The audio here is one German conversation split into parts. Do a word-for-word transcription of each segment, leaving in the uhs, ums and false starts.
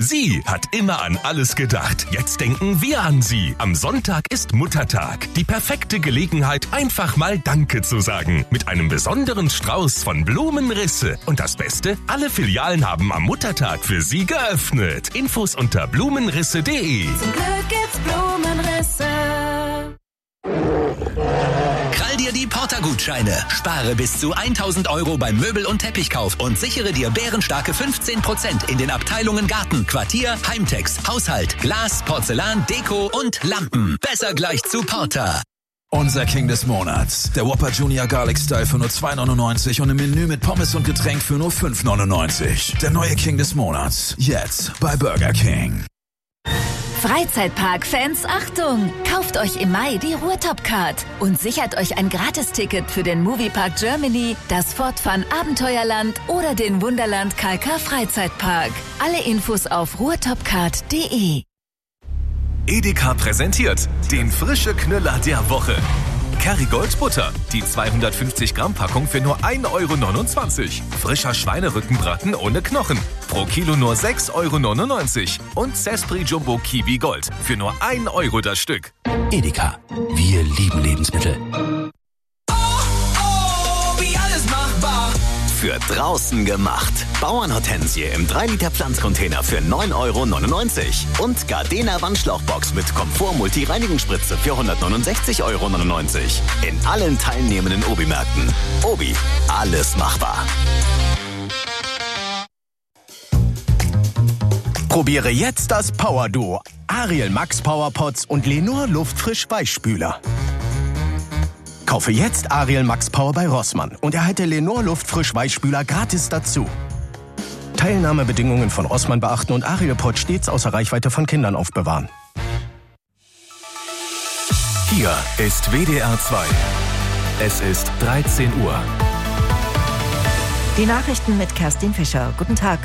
Sie hat immer an alles gedacht. Jetzt denken wir an Sie. Am Sonntag ist Muttertag. Die perfekte Gelegenheit, einfach mal Danke zu sagen. Mit einem besonderen Strauß von Blumenrisse. Und das Beste, alle Filialen haben am Muttertag für Sie geöffnet. Infos unter blumenrisse punkt de. Zum Glück gibt's Blumenrisse. Krall dir die Porter-Gutscheine. Spare bis zu tausend Euro beim Möbel- und Teppichkauf und sichere dir bärenstarke fünfzehn Prozent in den Abteilungen Garten, Quartier, Heimtex, Haushalt, Glas, Porzellan, Deko und Lampen. Besser gleich zu Porter. Unser King des Monats. Der Whopper Junior Garlic Style für nur zwei neunundneunzig und im Menü mit Pommes und Getränk für nur fünf neunundneunzig. Der neue King des Monats. Jetzt bei Burger King. Freizeitpark-Fans, Achtung! Kauft euch im Mai die Ruhrtop-Card und sichert euch ein Gratisticket für den Moviepark Germany, das Fort Fun Abenteuerland oder den Wunderland K K Freizeitpark. Alle Infos auf ruhrtopcard punkt de. Edeka präsentiert den frische Knüller der Woche. Kerrygold Butter, die zweihundertfünfzig Gramm Packung für nur ein Euro neunundzwanzig. Frischer Schweinerückenbraten ohne Knochen, pro Kilo nur sechs Euro neunundneunzig. Und Sespri Jumbo Kiwi Gold für nur ein Euro das Stück. Edeka. Wir lieben Lebensmittel. Oh, oh, wie alles machbar. Für draußen gemacht. Bauernhortensie im drei Liter Pflanzcontainer für neun Euro neunundneunzig. Und Gardena Wandschlauchbox mit Komfort-Multi-Reinigungsspritze für hundertneunundsechzig Euro neunundneunzig. In allen teilnehmenden Obi-Märkten. Obi, alles machbar. Probiere jetzt das Power Duo. Ariel Max Power Pots und Lenor Luftfrisch Weichspüler. Kaufe jetzt Ariel Max Power bei Rossmann und erhalte Lenor Luftfrisch Weichspüler gratis dazu. Teilnahmebedingungen von Rossmann beachten und Ariel Pot stets außer Reichweite von Kindern aufbewahren. Hier ist W D R zwei. Es ist dreizehn Uhr. Die Nachrichten mit Kerstin Fischer. Guten Tag.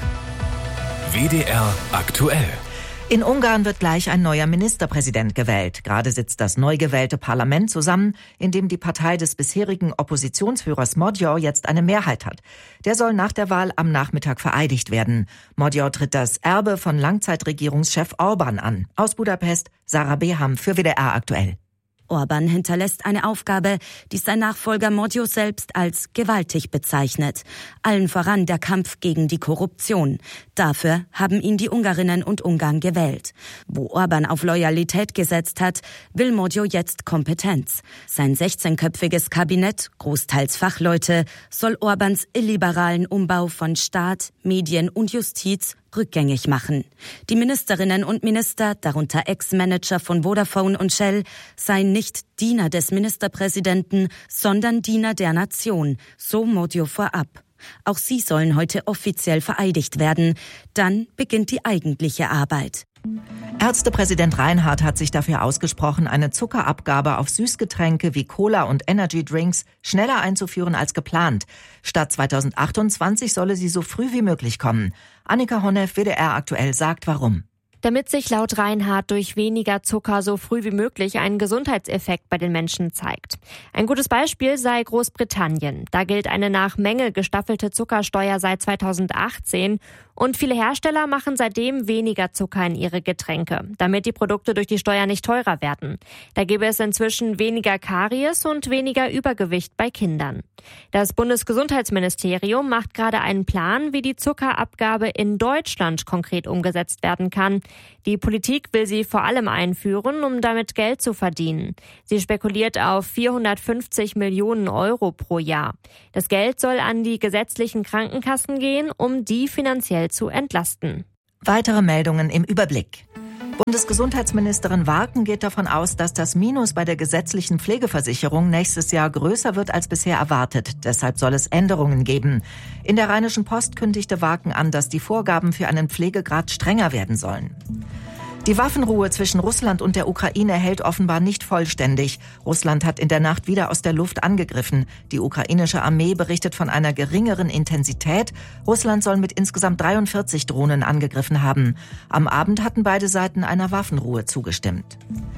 W D R aktuell. In Ungarn wird gleich ein neuer Ministerpräsident gewählt. Gerade sitzt das neu gewählte Parlament zusammen, in dem die Partei des bisherigen Oppositionsführers Magyar jetzt eine Mehrheit hat. Der soll nach der Wahl am Nachmittag vereidigt werden. Magyar tritt das Erbe von Langzeitregierungschef Orbán an. Aus Budapest, Sarah Beham für W D R aktuell. Orbán hinterlässt eine Aufgabe, die sein Nachfolger Magyar selbst als gewaltig bezeichnet. Allen voran der Kampf gegen die Korruption. Dafür haben ihn die Ungarinnen und Ungarn gewählt. Wo Orbán auf Loyalität gesetzt hat, will Magyar jetzt Kompetenz. Sein sechzehnköpfiges Kabinett, großteils Fachleute, soll Orbáns illiberalen Umbau von Staat, Medien und Justiz rückgängig machen. Die Ministerinnen und Minister, darunter Ex-Manager von Vodafone und Shell, seien nicht Diener des Ministerpräsidenten, sondern Diener der Nation, so Magyar vorab. Auch sie sollen heute offiziell vereidigt werden. Dann beginnt die eigentliche Arbeit. Ärztepräsident Reinhardt hat sich dafür ausgesprochen, eine Zuckerabgabe auf Süßgetränke wie Cola und Energy Drinks schneller einzuführen als geplant. Statt zweitausendachtundzwanzig solle sie so früh wie möglich kommen. Annika Honneff, W D R aktuell, sagt warum. Damit sich laut Reinhardt durch weniger Zucker so früh wie möglich ein Gesundheitseffekt bei den Menschen zeigt. Ein gutes Beispiel sei Großbritannien. Da gilt eine nach Menge gestaffelte Zuckersteuer seit zweitausendachtzehn und viele Hersteller machen seitdem weniger Zucker in ihre Getränke, damit die Produkte durch die Steuer nicht teurer werden. Da gäbe es inzwischen weniger Karies und weniger Übergewicht bei Kindern. Das Bundesgesundheitsministerium macht gerade einen Plan, wie die Zuckerabgabe in Deutschland konkret umgesetzt werden kann. Die Politik will sie vor allem einführen, um damit Geld zu verdienen. Sie spekuliert auf vierhundertfünfzig Millionen Euro pro Jahr. Das Geld soll an die gesetzlichen Krankenkassen gehen, um die finanziell zu entlasten. Weitere Meldungen im Überblick. Bundesgesundheitsministerin Warken geht davon aus, dass das Minus bei der gesetzlichen Pflegeversicherung nächstes Jahr größer wird als bisher erwartet. Deshalb soll es Änderungen geben. In der Rheinischen Post kündigte Warken an, dass die Vorgaben für einen Pflegegrad strenger werden sollen. Die Waffenruhe zwischen Russland und der Ukraine hält offenbar nicht vollständig. Russland hat in der Nacht wieder aus der Luft angegriffen. Die ukrainische Armee berichtet von einer geringeren Intensität. Russland soll mit insgesamt dreiundvierzig Drohnen angegriffen haben. Am Abend hatten beide Seiten einer Waffenruhe zugestimmt.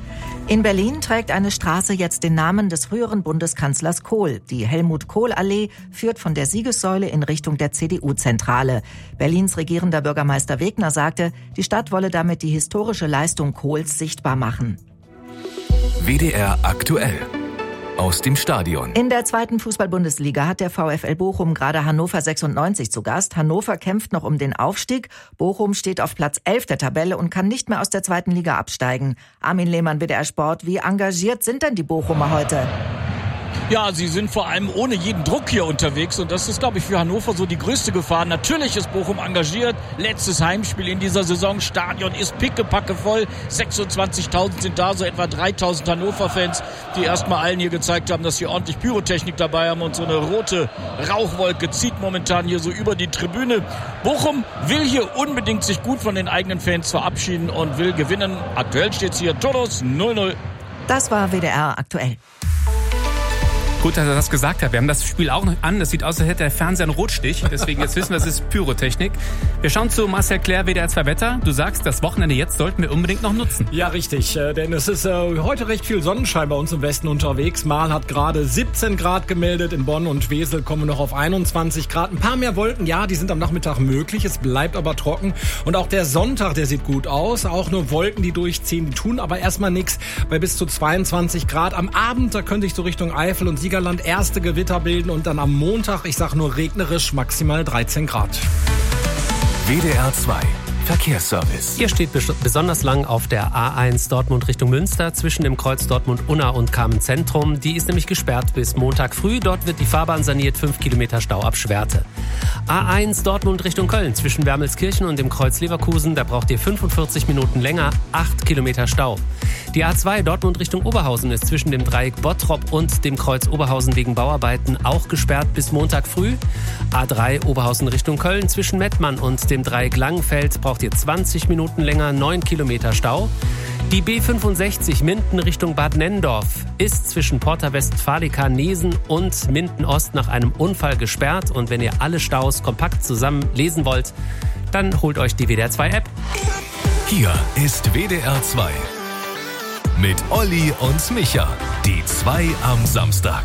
In Berlin trägt eine Straße jetzt den Namen des früheren Bundeskanzlers Kohl. Die Helmut-Kohl-Allee führt von der Siegessäule in Richtung der C D U-Zentrale. Berlins regierender Bürgermeister Wegner sagte, die Stadt wolle damit die historische Leistung Kohls sichtbar machen. W D R aktuell. Aus dem Stadion. In der zweiten Fußball-Bundesliga hat der VfL Bochum gerade Hannover sechsundneunzig zu Gast. Hannover kämpft noch um den Aufstieg. Bochum steht auf Platz elf der Tabelle und kann nicht mehr aus der zweiten Liga absteigen. Armin Lehmann, W D R Sport. Wie engagiert sind denn die Bochumer heute? Ja, sie sind vor allem ohne jeden Druck hier unterwegs und das ist, glaube ich, für Hannover so die größte Gefahr. Natürlich ist Bochum engagiert. Letztes Heimspiel in dieser Saison. Stadion ist pickepacke voll. sechsundzwanzigtausend sind da, so etwa dreitausend Hannover-Fans, die erstmal allen hier gezeigt haben, dass sie ordentlich Pyrotechnik dabei haben und so eine rote Rauchwolke zieht momentan hier so über die Tribüne. Bochum will hier unbedingt sich gut von den eigenen Fans verabschieden und will gewinnen. Aktuell steht es hier Todos null null. Das war W D R aktuell. Gut, dass er das gesagt hat. Wir haben das Spiel auch noch an. Das sieht aus, als hätte der Fernseher einen Rotstich. Deswegen jetzt wissen wir, es ist Pyrotechnik. Wir schauen zu Marcel Claire, W D R zwei Wetter. Du sagst, das Wochenende jetzt sollten wir unbedingt noch nutzen. Ja, richtig. Denn es ist äh, heute recht viel Sonnenschein bei uns im Westen unterwegs. Marl hat gerade siebzehn Grad gemeldet. In Bonn und Wesel kommen wir noch auf einundzwanzig Grad. Ein paar mehr Wolken, ja, die sind am Nachmittag möglich. Es bleibt aber trocken. Und auch der Sonntag, der sieht gut aus. Auch nur Wolken, die durchziehen, die tun aber erstmal nichts. Bei bis zu zweiundzwanzig Grad. Am Abend, da könnte ich so Richtung Eifel und Siegerland erste Gewitter bilden und dann am Montag, ich sag nur regnerisch, maximal dreizehn Grad. W D R zwei Verkehrsservice. Hier steht bes- besonders lang auf der A eins Dortmund Richtung Münster zwischen dem Kreuz Dortmund-Unna und Kamen-Zentrum. Die ist nämlich gesperrt bis Montag früh. Dort wird die Fahrbahn saniert, fünf Kilometer Stau ab Schwerte. A eins Dortmund Richtung Köln zwischen Wermelskirchen und dem Kreuz Leverkusen. Da braucht ihr fünfundvierzig Minuten länger, acht Kilometer Stau. Die A zwei Dortmund Richtung Oberhausen ist zwischen dem Dreieck Bottrop und dem Kreuz Oberhausen wegen Bauarbeiten auch gesperrt bis Montag früh. A drei Oberhausen Richtung Köln zwischen Mettmann und dem Dreieck Langenfeld braucht ihr zwanzig Minuten länger, neun Kilometer Stau. Die B fünfundsechzig Minden Richtung Bad Nennendorf ist zwischen Porta Westfalica-Nesen und Minden-Ost nach einem Unfall gesperrt. Und wenn ihr alle Staus kompakt zusammen lesen wollt, dann holt euch die W D R zwei App. Hier ist W D R zwei. Mit Olli und Micha. Die zwei am Samstag.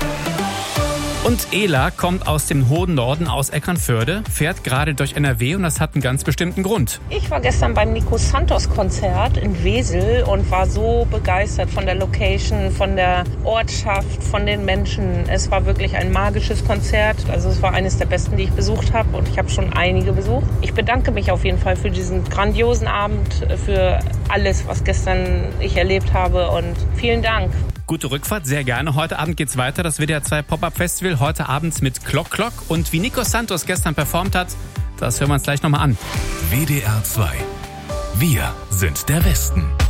Und Ela kommt aus dem hohen Norden, aus Eckernförde, fährt gerade durch N R W und das hat einen ganz bestimmten Grund. Ich war gestern beim Nico Santos Konzert in Wesel und war so begeistert von der Location, von der Ortschaft, von den Menschen. Es war wirklich ein magisches Konzert. Also es war eines der besten, die ich besucht habe und ich habe schon einige besucht. Ich bedanke mich auf jeden Fall für diesen grandiosen Abend, für alles, was gestern ich erlebt habe und vielen Dank. Gute Rückfahrt, sehr gerne. Heute Abend geht's weiter, das W D R zwei Pop-Up Festival. Heute Abend mit Klock Klock. Und wie Nico Santos gestern performt hat, das hören wir uns gleich nochmal an. W D R zwei. Wir sind der Westen.